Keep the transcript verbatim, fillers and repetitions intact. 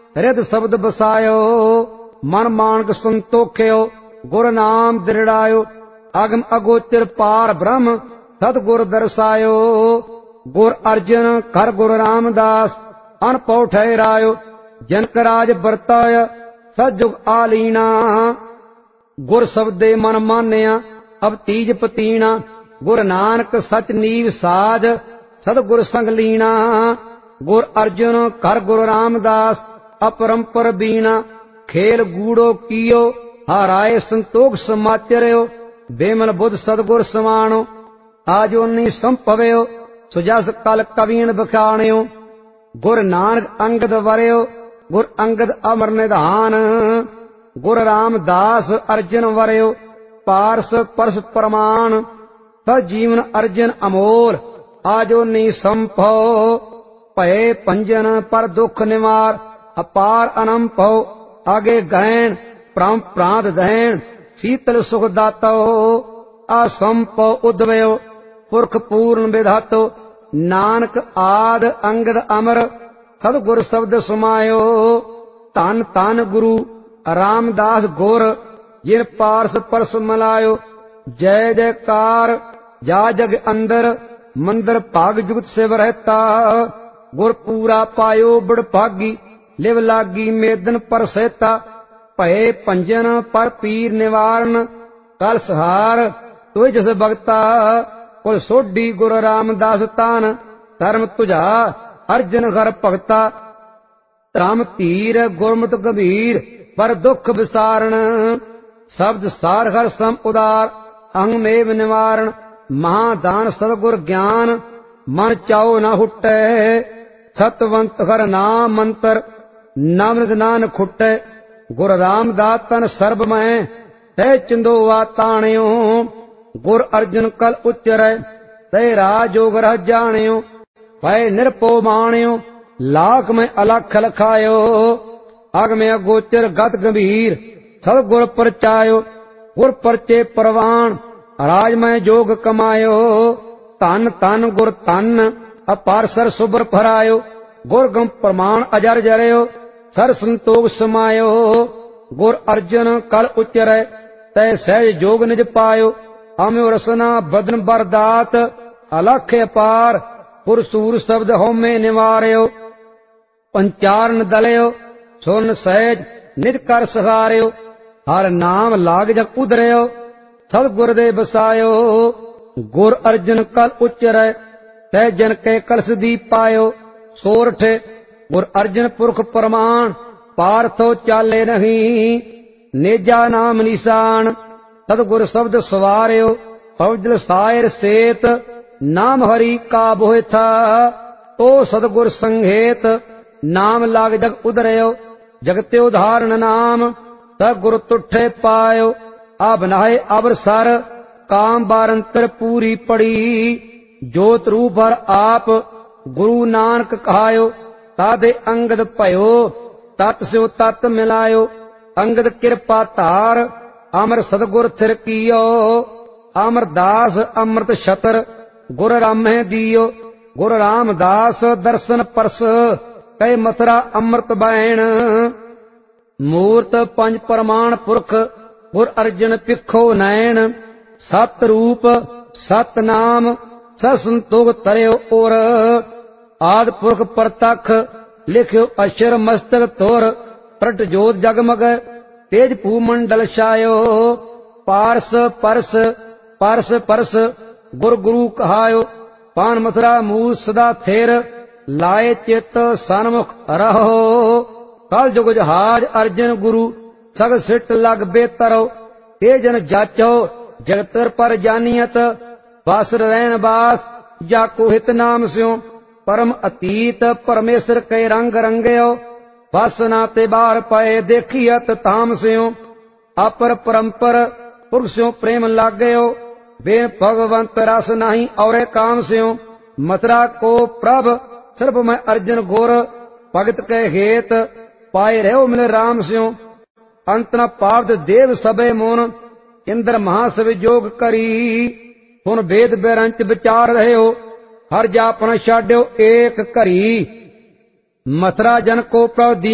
rhythm शब्द बसायो मन मानक संतोख्यो गुर नाम दृढ़ायो अगम अगोचर पार ब्रह्म सतगुर दर्शायो गुर अर्जन कर गुर रामदास अनपौ ठहरायो जनक राज बरताय सजुग आलीना गुर शब्दे मन मान्या अब तीज पतीना गुर नानक सच नीव साज सतगुर संग लीना गुर अर्जुन कर गुर रामदास अपरंपर बीना खेल गूढ़ो कियो हाराए संतोख समाचर्यो बेमल बुध सतगुर समानो आजो नी संभव्यो सुजस कल कवीन बखाणियो गुर नानक अंगद वरयो गुर अंगद अमर निधान गुर रामदास अर्जन वरयो पारस परस प्रमाण जीवन अर्जन अमोल आजो नी संभो भय पंजन पर दुख निवार अपार अनंभो आगे गहन प्राम प्रांत दहन शीतल सुख दातो असंभो उद्वयो पुरख पूर्ण विधातो नानक आद अंगद अमर सतगुर शब्द समायो धन धन गुरु रामदास गुर जिन पारस परस मलायो जय जयकार जा जग अंदर मंदिर भाग जुगत सेव रहता गुर पूरा पायो बड़ भागी लिव लागी मेदन पर सहता भय पंजन पर पीर निवारण कल सहार तुझ जस भगता कुल सोढ़ी गुर रामदास तान धर्म तुझा अर्जन घर भगता धर्म धीर गुरमुत गंभीर पर दुख विसारण शब्द सार हर सम उदार अंग मेव निवारण महादान सतगुर ज्ञान मन चाओ न हुट्टै सतवंत हर नाम मंत्र नामृत नान खुट्टै गुर रामदास तन सर्ब मैं तै चिंदोवा ताणियो गुर अर्जुन कल उच्चरै तै राजोग रह जाणियो भय निरपो माणियो लाख में अलख लखायो अग में अगोचर गत गंभीर सब गुर परचायो गुर परचे परवान राज में जोग कमायो धन धन गुर धन अपार सर सुबर फरायो गुर गम प्रमाण अजर जरयो सर संतोष समायो गुर अर्जन कल उच्चरै तै सहज जोग निज पायो अम्यो रसना बदन बरदात अलख अपार पुर सूर शब्द होमे निवार्यो पंचारण दलयो सुन सहज निज कर सहार्यो हर नाम लाग जग उधरयो सतगुर दे बसायो गुर अर्जन कल उच्चरै तै जन के कलश दीप पायो सोरठ गुर अर्जन पुरख प्रमाण पारथो चाले नहीं नेजा नाम निशान सतगुर शब्द सवार्यो फौजल सायर सेत नाम हरि का बोह था तो सतगुर संघेत नाम लाग जग उधरयो जगते उदाहरण नाम सतगुर तुठे पायो अब नहाए अबर सर काम बारंतर पूरी पड़ी जोत रूप हर आप गुरु नानक कहायो तादे अंगद भयो तत् स्यो तत् मिलायो अंगद कृपा धार अमर सतगुर थिर कियो अमरदास अमृत छतर गुर रामे दियो गुर रामदास दर्शन परस कै मथुरा अमृत बैण मूर्त पंज प्रमाण पुरख गुर अर्जन पिखो नैन सत रूप सत नाम ससंतोख तरयो और आद पुरख परतख लिख्यो अक्षर मस्तक तोर प्रट जोत जगमग तेज भूमंडल छायो पारस परस परस परस गुर गुरु कहायो पान मथुरा मूस सदा थिर लाए चित सन्मुख रहो कल जुग जहाज अर्जन गुरु सग सिट लग बेतरो तेजन जाचो जगतर पर जानियत वास रैन बास जाको हित नाम स्यो परम अतीत परमेश्वर के रंग रंगयो वासना ते बार पाए देखियत ताम स्यो अपर परंपर पुरुषों प्रेम लाग गयो बेन भगवंत रस नहीं और काम स्यो मथुरा को प्रभ सिर्फ मैं अर्जुन गोर भगत के हेत पाए रहो मिल राम स्यो अंत न पावत देव सबे मोन इंद्र महासव जोग करी हुन वेद बेरंच विचार रहे हो हर जापन छाड्यो एक करी मथुरा जन को प्रभ